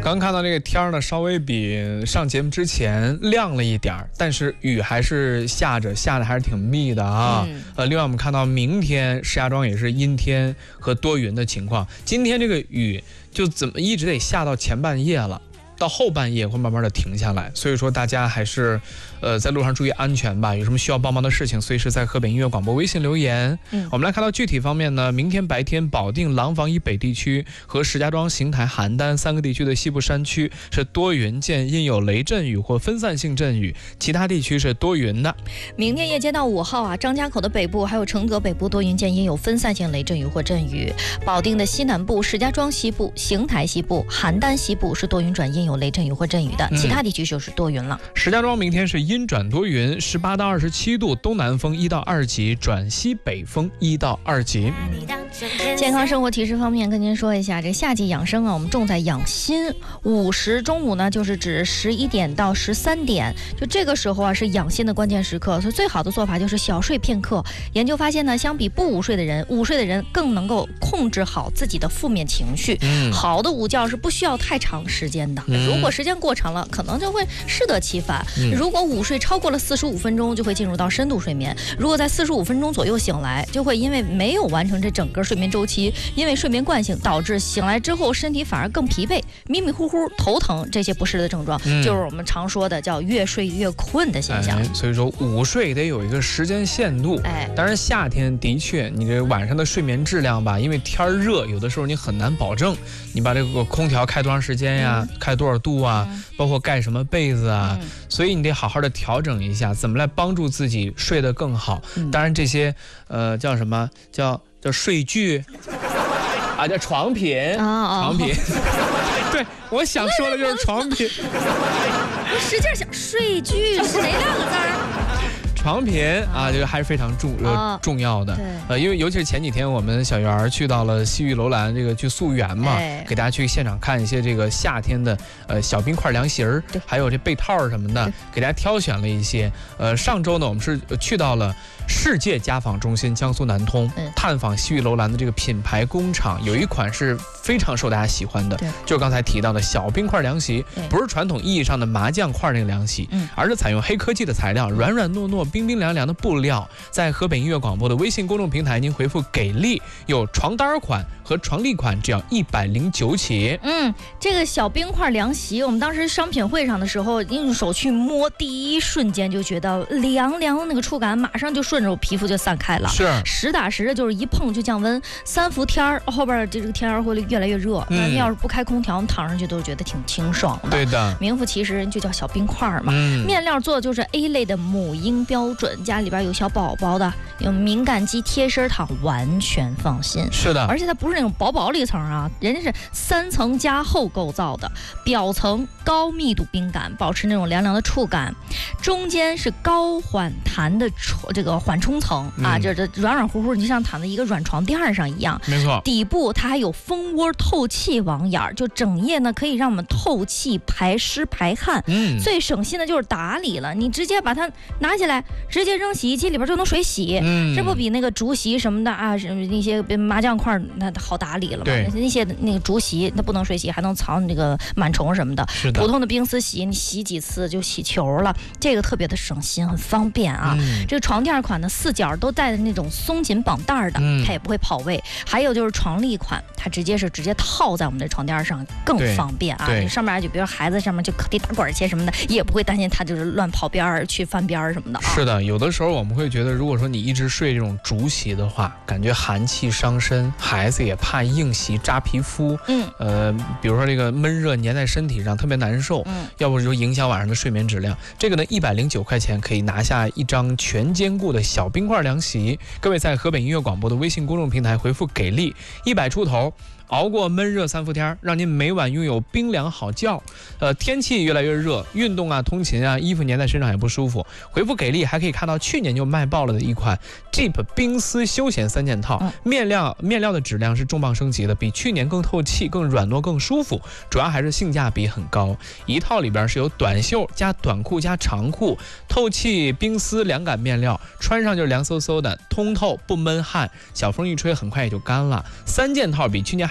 刚看到这个天呢，稍微比上节目之前亮了一点，但是雨还是下着，下的还是挺密的啊。另外我们看到明天石家庄也是阴天和多云的情况，今天这个雨就怎么一直得下到前半夜了。到后半夜会慢慢的停下来，所以说大家还是，在路上注意安全吧。有什么需要帮忙的事情，随时在河北音乐广播微信留言。我们来看到具体方面呢，明天白天保定、廊坊以北地区和石家庄、邢台、邯郸3个地区的西部山区是多云见阴有雷阵雨或分散性阵雨，其他地区是多云的。 明天夜间到5号啊，张家口的北部还有承德北部多云见阴有分散性雷阵雨或阵雨，保定的西南部、石家庄西部、邢台西部、邯郸西部是多云转阴有雷阵雨或阵雨的，其他地区就是多云了。 石家庄明天是阴转多云，18到27度，东南风1到2级，转西北风1到2级。 健康生活提示方面跟您说一下，这夏季养生啊，我们重在养心。午时中午呢，就是指11点到13点，就这个时候啊是养心的关键时刻，所以最好的做法就是小睡片刻。研究发现呢，相比不午睡的人，午睡的人更能够控制好自己的负面情绪。好的午觉是不需要太长时间的，如果时间过长了，可能就会适得其反。如果午睡超过了45分钟，就会进入到深度睡眠。如果在45分钟左右醒来，就会因为没有完成这整个睡眠周期，因为睡眠惯性导致醒来之后身体反而更疲惫、迷迷糊糊、头疼，这些不适的症状，就是我们常说的叫越睡越困的现象。 所以说午睡得有一个时间限度。当然夏天的确你这晚上的睡眠质量吧，因为天热，有的时候你很难保证你把这个空调开多长时间呀，开多少度啊，包括盖什么被子啊，所以你得好好的调整一下，怎么来帮助自己睡得更好。当然这些叫什么叫睡具啊，叫床品床品对，我想说的就是床品。 我使劲想，睡具是哪2个字儿？ 床品啊，这个还是非常重要的。因为尤其是前几天我们小圆去到了西域楼兰这个去溯源嘛，给大家去现场看一些这个夏天的小冰块凉席儿，还有这被套什么的，给大家挑选了一些。上周呢，我们是去到了世界家纺中心江苏南通，探访西域楼兰的这个品牌工厂，有一款是非常受大家喜欢的，就是刚才提到的小冰块凉席，不是传统意义上的麻将块那个凉席，而是采用黑科技的材料，软软糯糯、冰冰凉凉的布料。在河北音乐广播的微信公众平台，您回复给力，有床单款和床笠款，只要109起。 这个小冰块凉席，我们当时商品会上的时候，用手去摸，第一瞬间就觉得凉凉的那个触感，马上就顺着我皮肤就散开了。是，实打实的就是一碰就降温。3伏天儿后边这个天儿会越来越热，那要是不开空调，我们躺上去都觉得挺清爽的。 对的， 名副其实就叫小冰块嘛。面料做的就是 A 类的母婴标准，家里边有小宝宝的，有敏感肌贴身躺，完全放心。 是的， 而且它不是那种薄薄的一层啊，人家是3层加厚构造的，表层高密度冰感，保持那种凉凉的触感，中间是高缓弹的这个缓冲层啊，就是软软乎乎，你像躺在一个软床垫上一样。 没错， 底部它还有蜂窝透气网眼，就整夜呢可以让我们透气排湿排汗。最省心的就是打理了，你直接把它拿起来，直接扔洗衣机里边就能水洗。这不比那个竹席什么的啊，那些麻将块那好打理了嘛？那些那个竹席它不能水洗，还能藏那个螨虫什么的。普通的冰丝洗，你洗几次就洗球了，这个特别的省心，很方便啊。这个床垫款呢，4角都带的那种松紧绑带的，它也不会跑位。还有就是床笠款，它直接套在我们的床垫上，更方便啊。你上面就比如孩子上面就可以打滚去什么的，也不会担心它就是乱跑边儿去翻边儿什么的。 是的，有的时候我们会觉得，如果说你一直睡这种竹席的话，感觉寒气伤身，孩子也怕硬席扎皮肤。比如说这个闷热粘在身体上特别难受，要不就影响晚上的睡眠质量。这个呢，109块钱可以拿下一张全坚固的小冰块凉席。各位在河北音乐广播的微信公众平台回复给力，100出头。熬过闷热3伏天，让您每晚拥有冰凉好觉。天气越来越热，运动啊、通勤啊，衣服粘在身上也不舒服。回复给力还可以看到去年就卖爆了的一款 Jeep 冰丝休闲3件套，面料的质量是重磅升级的，比去年更透气、更软糯、更舒服，主要还是性价比很高。一套里边是有短袖加短裤加长裤，透气冰丝凉感面料，穿上就是凉飕飕的，通透不闷汗，小风一吹很快也就干了。3件套比去年还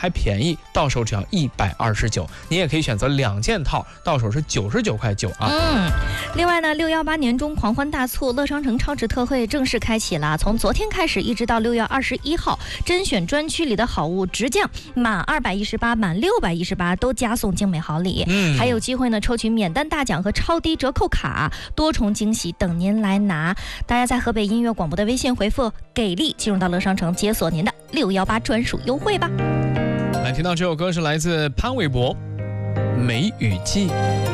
还便宜，到手只要129。你也可以选择2件套，到手是99.9块啊。 另外呢，618年中狂欢大促，乐商城超值特惠正式开启了。从昨天开始，一直到6月21号，甄选专区里的好物直降，满218、满618都加送精美好礼，还有机会呢抽取免单大奖和超低折扣卡，多重惊喜等您来拿。大家在河北音乐广播的微信回复“给力”，进入到乐商城解锁您的618专属优惠吧。 来，听到这首歌是来自潘玮柏《梅雨季》。